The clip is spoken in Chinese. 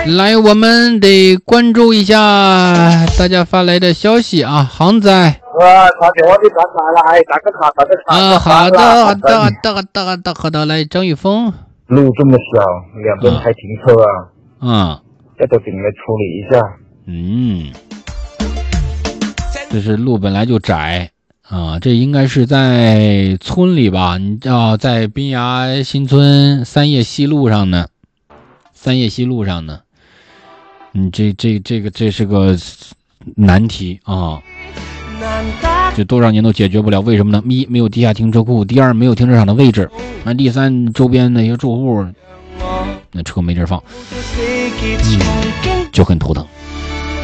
来，我们得关注一下大家发来的消息啊，航仔。好的，来，张玉峰。 路这么小，两边还停车这都顶来处理一下。 这是路本来就窄啊，这应该是在村里吧？你知道，在滨崖新村三叶西路上呢。这是个难题啊，这多少年都解决不了。为什么呢？一，没有地下停车库；第二，没有停车场的位置；第三，周边那些住户那车没地儿放，就很头疼。